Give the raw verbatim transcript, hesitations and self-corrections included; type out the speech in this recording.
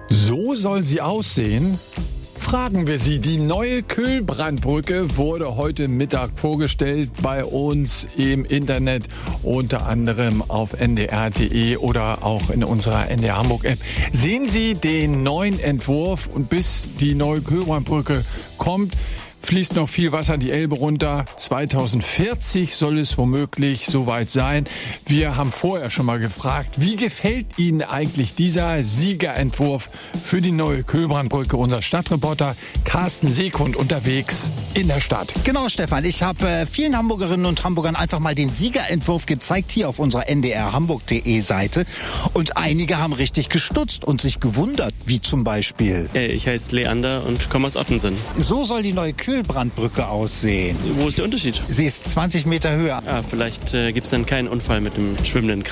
So soll sie aussehen? Fragen wir Sie. Die neue Kühlbrandbrücke wurde heute Mittag vorgestellt bei uns im Internet, unter anderem auf n d r punkt d e oder auch in unserer N D R Hamburg App. Sehen Sie den neuen Entwurf, und bis die neue Kühlbrandbrücke kommt, fließt noch viel Wasser die Elbe runter. zweitausendvierzig soll es womöglich soweit sein. Wir haben vorher schon mal gefragt, wie gefällt Ihnen eigentlich dieser Siegerentwurf für die neue Kühlbrandbrücke? Unser Stadtreporter Carsten Seekund unterwegs in der Stadt. Genau, Stefan. Ich habe äh, vielen Hamburgerinnen und Hamburgern einfach mal den Siegerentwurf gezeigt, hier auf unserer N D R Hamburg punkt d e Seite. Und einige haben richtig gestutzt und sich gewundert, wie zum Beispiel. Hey, ich heiße Leander und komme aus Ottensen. So soll die neue Kühlbrandbrücke aussehen. Wo ist der Unterschied? Sie ist zwanzig Meter höher. Ah, vielleicht äh, gibt es dann keinen Unfall mit dem schwimmenden